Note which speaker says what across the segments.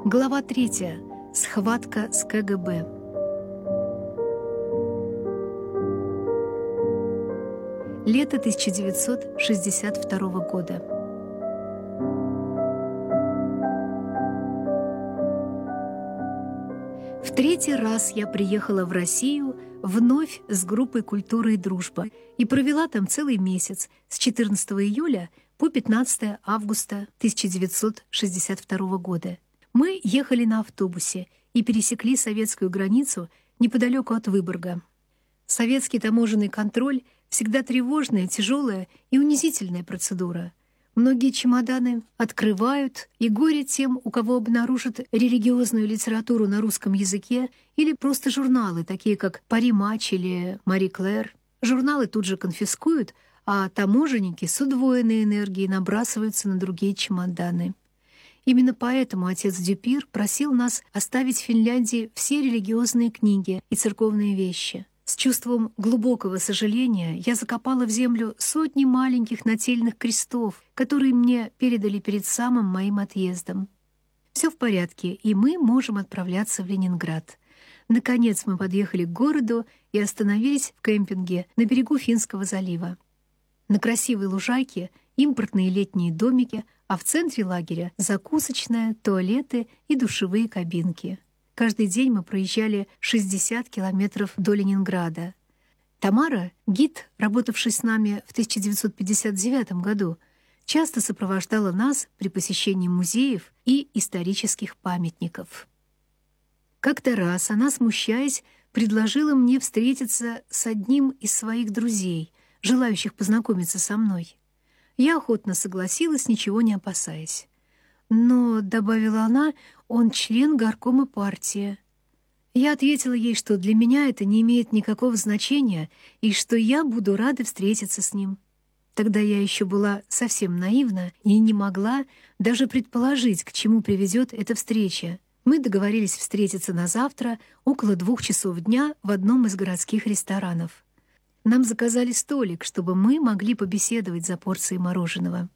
Speaker 1: Глава 3. Схватка с КГБ. Лето 1962 года. В третий раз я приехала в Россию вновь с группой «Культура и дружба» и провела там целый месяц с 14 июля по 15 августа 1962 года. Мы ехали на автобусе и пересекли советскую границу неподалеку от Выборга. Советский таможенный контроль всегда тяжелая и унизительная процедура. Многие чемоданы открывают, и горе тем, у кого обнаружат религиозную литературу на русском языке или просто журналы, такие как «Пари Матч» или «Мари Клэр». Журналы тут же конфискуют, а таможенники с удвоенной энергией набрасываются на другие чемоданы. Именно поэтому отец Дюпир просил нас оставить в Финляндии все религиозные книги и церковные вещи. С чувством глубокого сожаления я закопала в землю сотни маленьких нательных крестов, которые мне передали перед самым моим отъездом. Все в порядке, и мы можем отправляться в Ленинград. Наконец мы подъехали к городу и остановились в кемпинге на берегу Финского залива. На красивой лужайке импортные летние домики, а в центре лагеря закусочная, туалеты и душевые кабинки. Каждый день мы проезжали 60 километров до Ленинграда. Тамара, гид, работавший с нами в 1959 году, часто сопровождала нас при посещении музеев и исторических памятников. Как-то раз она, смущаясь, предложила мне встретиться с одним из своих друзей, желающих познакомиться со мной. Я охотно согласилась, ничего не опасаясь. Но, добавила она, он член горкома партии. Я ответила ей, что для меня это не имеет никакого значения и что я буду рада встретиться с ним. Тогда я еще была совсем наивна и не могла даже предположить, к чему приведет эта встреча. Мы договорились встретиться на завтра около 2 часов дня в одном из городских ресторанов. Нам заказали столик, чтобы мы могли побеседовать за порцией мороженого.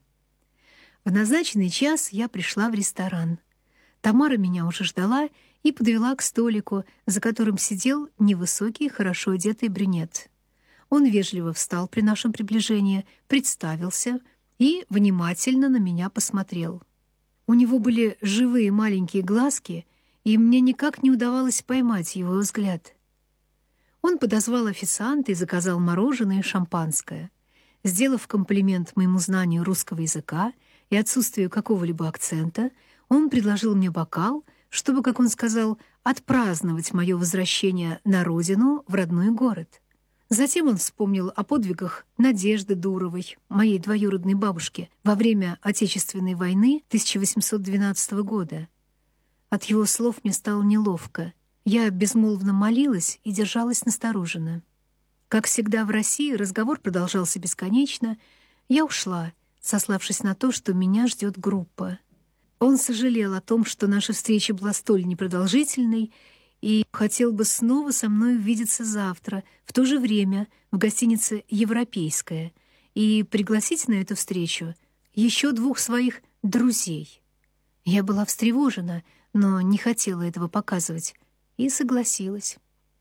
Speaker 1: В назначенный час я пришла в ресторан. Тамара меня уже ждала и подвела к столику, за которым сидел невысокий, хорошо одетый брюнет. Он вежливо встал при нашем приближении, представился и внимательно на меня посмотрел. У него были живые маленькие глазки, и мне никак не удавалось поймать его взгляд. Он подозвал официанта и заказал мороженое и шампанское. Сделав комплимент моему знанию русского языка и отсутствию какого-либо акцента, он предложил мне бокал, чтобы, как он сказал, отпраздновать мое возвращение на родину, в родной город. Затем он вспомнил о подвигах Надежды Дуровой, моей двоюродной бабушки, во время Отечественной войны 1812 года. От его слов мне стало неловко. Я безмолвно молилась и держалась настороженно. Как всегда в России, разговор продолжался бесконечно. Я ушла, сославшись на то, что меня ждет группа. Он сожалел о том, что наша встреча была столь непродолжительной, и хотел бы снова со мной увидеться завтра, в то же время, в гостинице «Европейская», и пригласить на эту встречу еще 2 своих друзей. Я была встревожена, но не хотела этого показывать, и согласилась.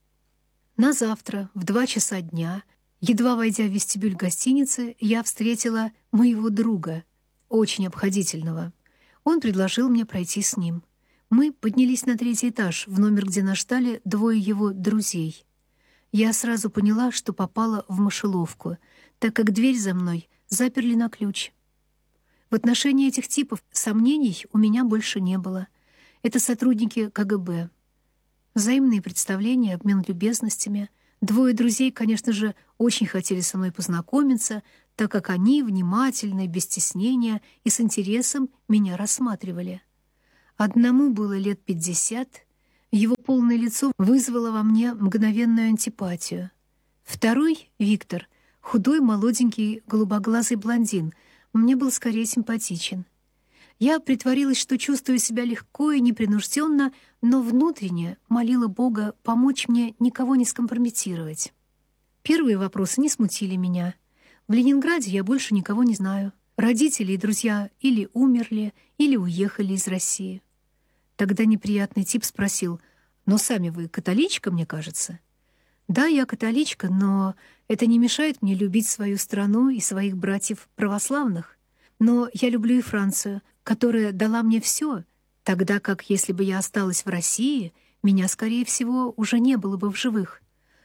Speaker 1: На завтра, в 2 часа дня, едва войдя в вестибюль гостиницы, я встретила моего друга, очень обходительного. Он предложил мне пройти с ним. Мы поднялись на 3-й этаж, в номер, где нас ждали 2 его друзей. Я сразу поняла, что попала в мышеловку, так как дверь за мной заперли на ключ. В отношении этих типов сомнений у меня больше не было. Это сотрудники КГБ. Взаимные представления, обмен любезностями. 2 друзей, конечно же, очень хотели со мной познакомиться, так как они внимательно, без стеснения и с интересом меня рассматривали. Одному было лет 50, его полное лицо вызвало во мне мгновенную антипатию. Второй, Виктор, худой, молоденький, голубоглазый блондин, мне был скорее симпатичен. Я притворилась, что чувствую себя легко и непринужденно, но внутренне молила Бога помочь мне никого не скомпрометировать. Первые вопросы не смутили меня. В Ленинграде я больше никого не знаю. Родители и друзья или умерли, или уехали из России. Тогда неприятный тип спросил: «Но сами вы католичка, мне кажется?» «Да, я католичка, но это не мешает мне любить свою страну и своих братьев православных. Но я люблю и Францию, которая дала мне все, тогда как, если бы я осталась в России, меня, скорее всего, уже не было бы в живых».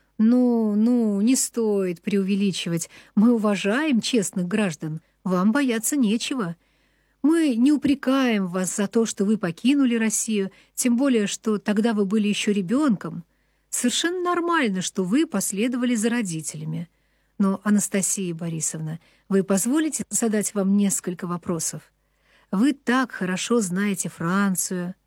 Speaker 1: «Ну, не стоит преувеличивать. Мы уважаем честных граждан. Вам бояться нечего. Мы не упрекаем вас за то, что вы покинули Россию, тем более, что тогда вы были еще ребенком. Совершенно нормально, что вы последовали за родителями. Но, Анастасия Борисовна, вы позволите задать вам несколько вопросов? Вы так хорошо знаете Францию».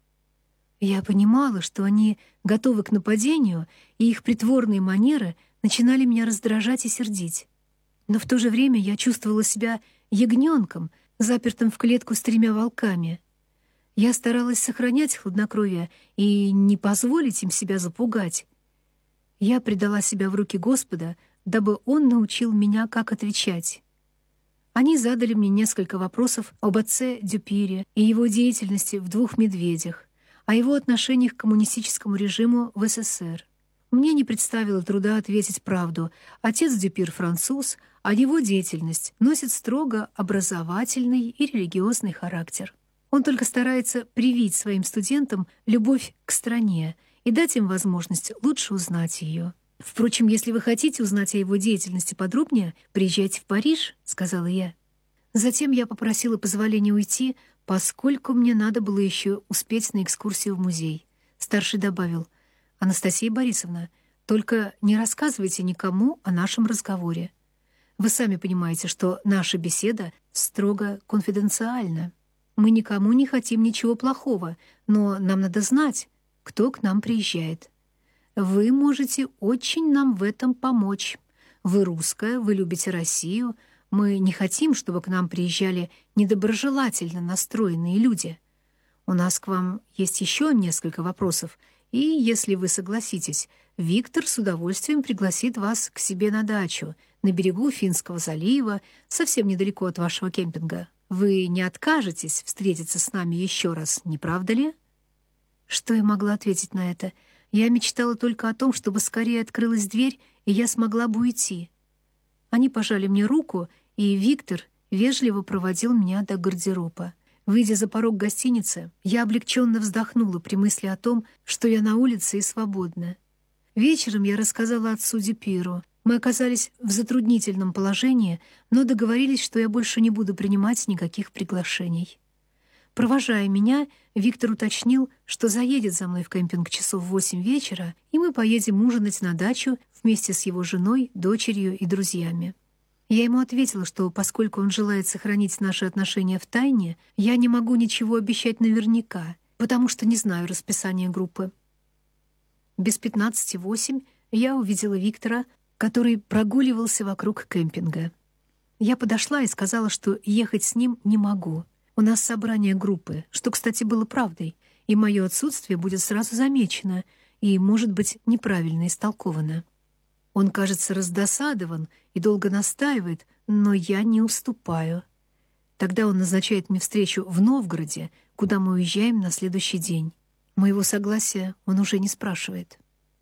Speaker 1: Я понимала, что они готовы к нападению, и их притворные манеры начинали меня раздражать и сердить. Но в то же время я чувствовала себя ягненком, запертым в клетку с 3 волками. Я старалась сохранять хладнокровие и не позволить им себя запугать. Я предала себя в руки Господа, дабы Он научил меня, как отвечать. Они задали мне несколько вопросов об отце Дюпире и его деятельности в «Двух медведях», о его отношениях к коммунистическому режиму в СССР. Мне не представило труда ответить правду. Отец Дюпир — француз, а его деятельность носит строго образовательный и религиозный характер. Он только старается привить своим студентам любовь к стране и дать им возможность лучше узнать ее. «Впрочем, если вы хотите узнать о его деятельности подробнее, приезжайте в Париж», — сказала я. Затем я попросила позволения уйти, поскольку мне надо было еще успеть на экскурсию в музей. Старший добавил: «Анастасия Борисовна, только не рассказывайте никому о нашем разговоре. Вы сами понимаете, что наша беседа строго конфиденциальна. Мы никому не хотим ничего плохого, но нам надо знать, кто к нам приезжает. Вы можете очень нам в этом помочь. Вы русская, вы любите Россию. Мы не хотим, чтобы к нам приезжали недоброжелательно настроенные люди. У нас к вам есть еще несколько вопросов, и, если вы согласитесь, Виктор с удовольствием пригласит вас к себе на дачу на берегу Финского залива, совсем недалеко от вашего кемпинга. Вы не откажетесь встретиться с нами еще раз, не правда ли?» Что я могла ответить на это? Я мечтала только о том, чтобы скорее открылась дверь, и я смогла бы уйти. Они пожали мне руку, и Виктор вежливо проводил меня до гардероба. Выйдя за порог гостиницы, я облегченно вздохнула при мысли о том, что я на улице и свободна. Вечером я рассказала отцу Дюпиру. Мы оказались в затруднительном положении, но договорились, что я больше не буду принимать никаких приглашений. Провожая меня, Виктор уточнил, что заедет за мной в кемпинг часов в 8 вечера, и мы поедем ужинать на дачу вместе с его женой, дочерью и друзьями. Я ему ответила, что поскольку он желает сохранить наши отношения в тайне, я не могу ничего обещать наверняка, потому что не знаю расписания группы. Без 15:08 я увидела Виктора, который прогуливался вокруг кемпинга. Я подошла и сказала, что ехать с ним не могу. У нас собрание группы, что, кстати, было правдой, и мое отсутствие будет сразу замечено и, может быть, неправильно истолковано. Он, кажется, раздосадован и долго настаивает, но я не уступаю. Тогда он назначает мне встречу в Новгороде, куда мы уезжаем на следующий день. Моего согласия он уже не спрашивает.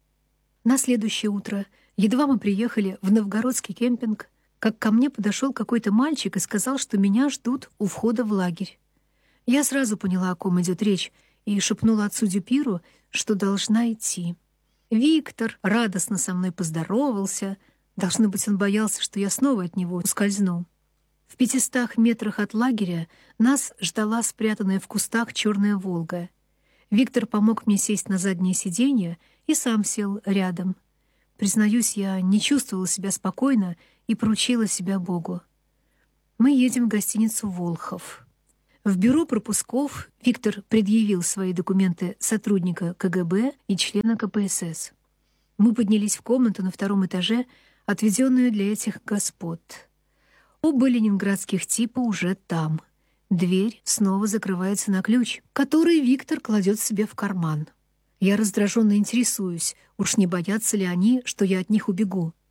Speaker 1: На следующее утро, едва мы приехали в новгородский кемпинг, как ко мне подошел какой-то мальчик и сказал, что меня ждут у входа в лагерь. Я сразу поняла, о ком идет речь, и шепнула отцу Дюпиру, что должна идти. Виктор радостно со мной поздоровался. Должно быть, он боялся, что я снова от него ускользну. В 500 метрах от лагеря нас ждала спрятанная в кустах черная «Волга». Виктор помог мне сесть на заднее сиденье и сам сел рядом. Признаюсь, я не чувствовала себя спокойно и поручила себя Богу. Мы едем в гостиницу «Волхов». В бюро пропусков Виктор предъявил свои документы сотрудника КГБ и члена КПСС. Мы поднялись в комнату на 2-м этаже, отведенную для этих господ. Оба ленинградских типа уже там. Дверь снова закрывается на ключ, который Виктор кладет себе в карман. Я раздраженно интересуюсь, уж не боятся ли они, что я от них убегу.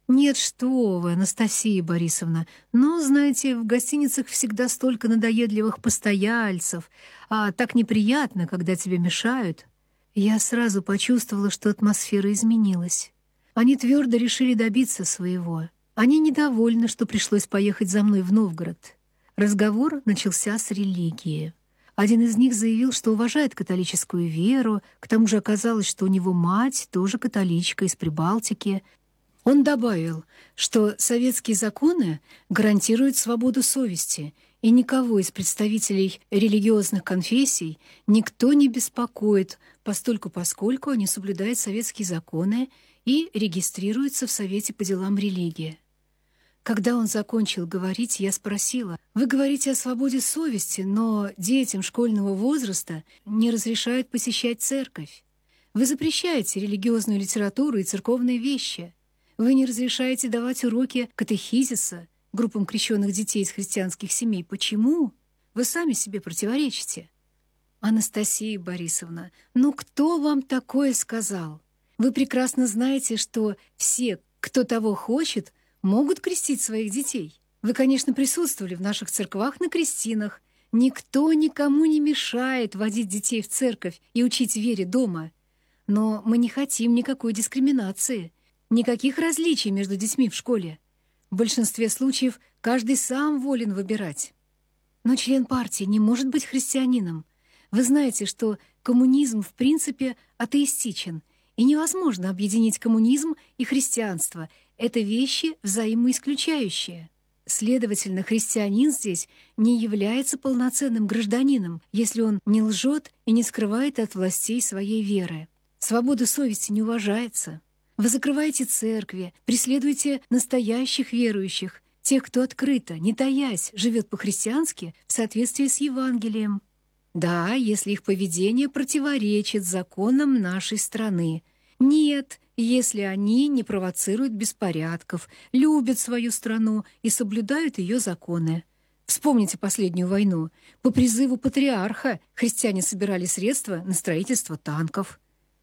Speaker 1: Нет, что вы, Анастасия Борисовна. Но, знаете, в гостиницах всегда столько надоедливых постояльцев, а так неприятно, когда тебе мешают. Я сразу почувствовала, что атмосфера изменилась. Они твердо решили добиться своего. Они недовольны, что пришлось поехать за мной в Новгород. Разговор начался с религии. Один из них заявил, что уважает католическую веру, к тому же оказалось, что у него мать тоже католичка из Прибалтики. Он добавил, что советские законы гарантируют свободу совести, и никого из представителей религиозных конфессий никто не беспокоит, поскольку они соблюдают советские законы и регистрируются в Совете по делам религии. Когда он закончил говорить, я спросила: «Вы говорите о свободе совести, но детям школьного возраста не разрешают посещать церковь. Вы запрещаете религиозную литературу и церковные вещи. Вы не разрешаете давать уроки катехизиса группам крещенных детей из христианских семей. Почему? Вы сами себе противоречите». Анастасия Борисовна, ну кто вам такое сказал? Вы прекрасно знаете, что все, кто того хочет, могут крестить своих детей. Вы, конечно, присутствовали в наших церквах на крестинах. Никто никому не мешает водить детей в церковь и учить вере дома. Но мы не хотим никакой дискриминации, никаких различий между детьми в школе. В большинстве случаев каждый сам волен выбирать. Но член партии не может быть христианином. Вы знаете, что коммунизм в принципе атеистичен, и невозможно объединить коммунизм и христианство. Это вещи взаимоисключающие. Следовательно, христианин здесь не является полноценным гражданином, если он не лжет и не скрывает от властей своей веры. Свобода совести не уважается. Вы закрываете церкви, преследуете настоящих верующих, тех, кто открыто, не таясь, живет по-христиански в соответствии с Евангелием. Да, если их поведение противоречит законам нашей страны. Нет, если они не провоцируют беспорядков, любят свою страну и соблюдают ее законы. Вспомните последнюю войну. По призыву патриарха христиане собирали средства на строительство танков.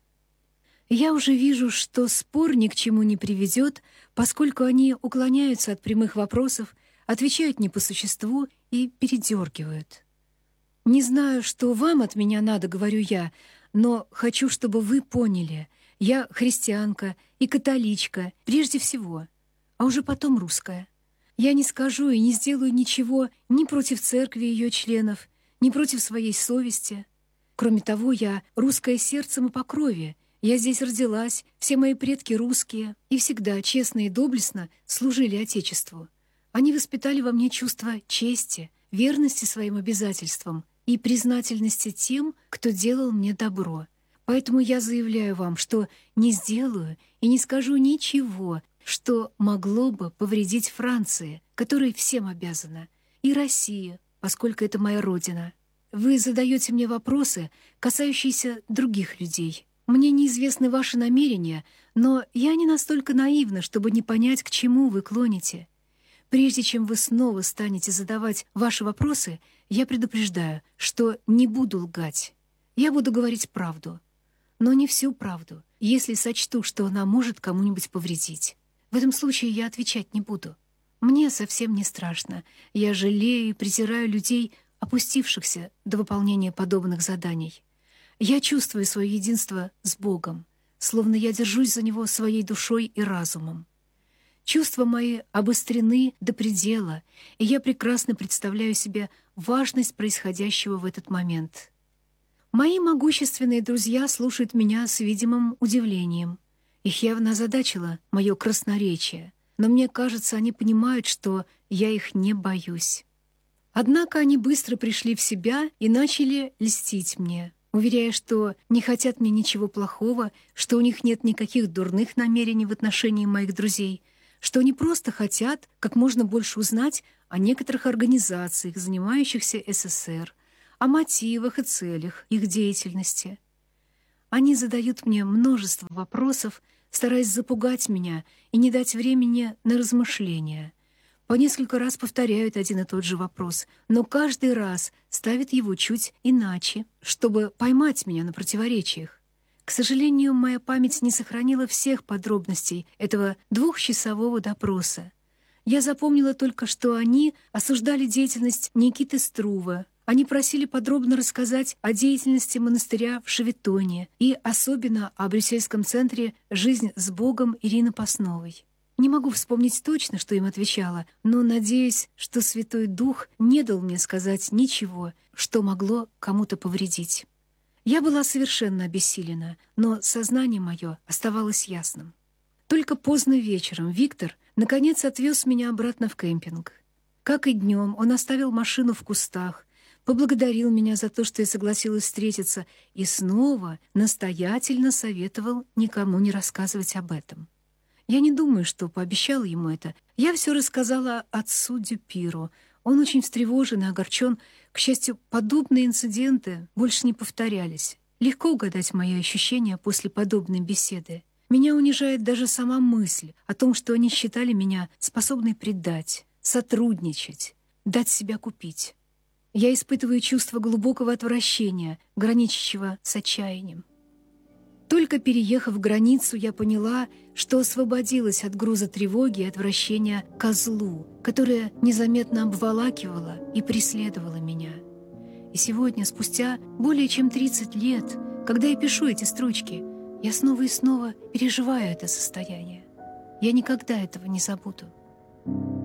Speaker 1: Я уже вижу, что спор ни к чему не приведет, поскольку они уклоняются от прямых вопросов, отвечают не по существу и передергивают. «Не знаю, что вам от меня надо, — говорю я, — но хочу, чтобы вы поняли. Я христианка и католичка, прежде всего, а уже потом русская. Я не скажу и не сделаю ничего ни против церкви и ее членов, ни против своей совести. Кроме того, я русская сердцем и по крови. Я здесь родилась, все мои предки русские, и всегда честно и доблестно служили Отечеству. Они воспитали во мне чувство чести, верности своим обязательствам и признательности тем, кто делал мне добро. Поэтому я заявляю вам, что не сделаю и не скажу ничего, что могло бы повредить Франции, которой всем обязана, и России, поскольку это моя родина. Вы задаете мне вопросы, касающиеся других людей. Мне неизвестны ваши намерения, но я не настолько наивна, чтобы не понять, к чему вы клоните. Прежде чем вы снова станете задавать ваши вопросы, я предупреждаю, что не буду лгать. Я буду говорить правду, но не всю правду, если сочту, что она может кому-нибудь повредить. В этом случае я отвечать не буду. Мне совсем не страшно. Я жалею и презираю людей, опустившихся до выполнения подобных заданий. Я чувствую свое единство с Богом, словно я держусь за Него своей душой и разумом. Чувства мои обострены до предела, и я прекрасно представляю себе важность происходящего в этот момент. Мои могущественные друзья слушают меня с видимым удивлением. Их явно озадачило мое красноречие, но мне кажется, они понимают, что я их не боюсь. Однако они быстро пришли в себя и начали льстить мне, уверяя, что не хотят мне ничего плохого, что у них нет никаких дурных намерений в отношении моих друзей, что они просто хотят как можно больше узнать о некоторых организациях, занимающихся СССР, о мотивах и целях их деятельности. Они задают мне множество вопросов, стараясь запугать меня и не дать времени на размышления. По несколько раз повторяют один и тот же вопрос, но каждый раз ставят его чуть иначе, чтобы поймать меня на противоречиях. К сожалению, моя память не сохранила всех подробностей этого двухчасового допроса. Я запомнила только, что они осуждали деятельность Никиты Струва. Они просили подробно рассказать о деятельности монастыря в Шеветоне и особенно о брюссельском центре «Жизнь с Богом» Ирины Посновой. Не могу вспомнить точно, что им отвечала, но надеюсь, что Святой Дух не дал мне сказать ничего, что могло кому-то повредить. Я была совершенно обессилена, но сознание мое оставалось ясным. Только поздно вечером Виктор наконец отвез меня обратно в кемпинг. Как и днем, он оставил машину в кустах, поблагодарил меня за то, что я согласилась встретиться, и снова настоятельно советовал никому не рассказывать об этом. Я не думаю, что пообещала ему это. Я все рассказала отцу Дюпиру. Он очень встревожен и огорчен. К счастью, подобные инциденты больше не повторялись. Легко угадать мои ощущения после подобной беседы. Меня унижает даже сама мысль о том, что они считали меня способной предать, сотрудничать, дать себя купить. Я испытываю чувство глубокого отвращения, граничащего с отчаянием. Только переехав границу, я поняла, что освободилась от груза тревоги и отвращения ко злу, которое незаметно обволакивало и преследовало меня. И сегодня, спустя более чем 30 лет, когда я пишу эти строчки, я снова и снова переживаю это состояние. Я никогда этого не забуду.